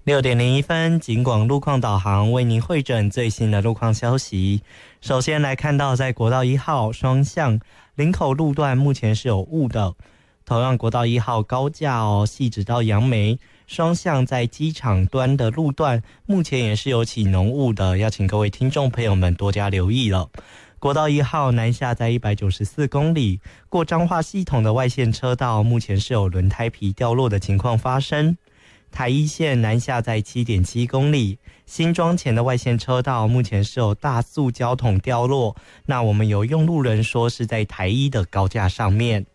6:01，警广路况导航为您汇整最新的路况消息。首先来看到，在国道1号双向林口路段目前是有雾的。同样，国道1号高架汐止到杨梅双向在机场端的路段目前也是有起浓雾的，要请各位听众朋友们多加留意了。国道1号南下在194公里，过彰化系统的外线车道目前是有轮胎皮掉落的情况发生。台一线南下在7.7公里，新庄前的外线车道目前是有大塑胶桶掉落，那我们有用路人说是在台一的高架上面。